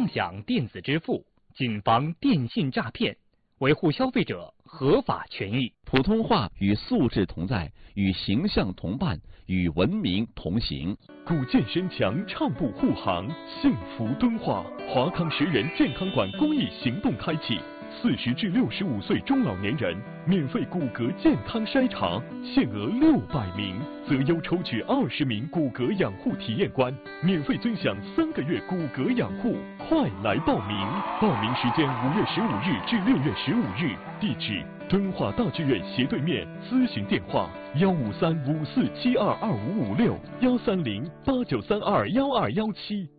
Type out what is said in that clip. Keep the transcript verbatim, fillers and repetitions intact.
享电子支付，谨防电信诈骗，维护消费者合法权益。 普通话与素质同在，与形象同伴，与文明同行。 古建身强，畅步护航，幸福敦化。华康十人健康馆公益行动开启，四十至六十五岁中老年人免费骨骼健康筛查，限额六百名，择优抽取二十名骨骼养护体验官，免费尊享三个月骨骼养护。快来报名！报名时间五月十五日至六月十五日，地址敦化大剧院斜对面，咨询电话幺五三五四七二二五五六幺三零八九三二幺二幺七。